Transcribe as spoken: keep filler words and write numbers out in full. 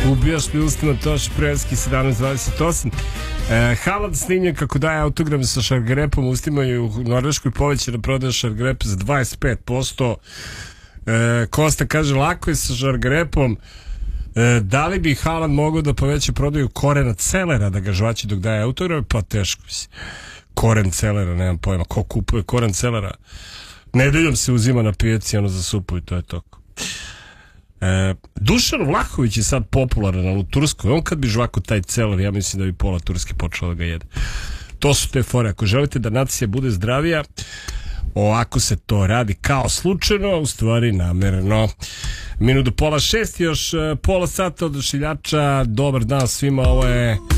Ubijaš mi ustima, Toš Prevski, sedamnaest dvadeset osam. E, Haaland snimljen kako daje autogram sa šargrepom ustima i u Norveškoj povećana prodaja šargrepa za dvadeset pet posto. E, Kosta kaže, lako je sa šargrepom. E, da li bi Haaland mogao da poveća prodaju korena celera da ga žvaći dok daje autogram? Pa teško si. Koren celera, nemam pojma. Ko kupuje koren celera? Nedeljom se uzima na pijaci ono za supu i to je to. E, Dušan Vlahović je sad popularan u Turskoj. On kad bi žvako taj celer, ja mislim da bi pola Turske počelo da ga jede. To su te fore. Ako želite da nacija bude zdravija, ovako se to radi kao slučajno, u stvari namerno. Minut do pola šest, još pola sata od ošiljača. Dobar dan svima, ovo je